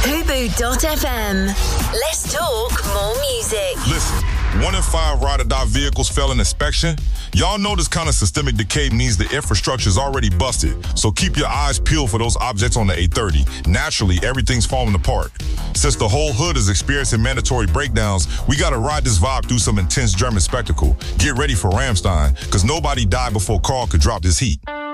Fubu.fm. Let's talk more music. Listen, 1 in 5 ride-or-die vehicles fail an inspection. Y'all know this kind of systemic decay means the infrastructure is already busted. So keep your eyes peeled for those objects on the 830. Naturally, everything's falling apart. Since the whole hood is experiencing mandatory breakdowns, we gotta ride this vibe through some intense German spectacle. Get ready for Rammstein, cause nobody died before Carl could drop this heat.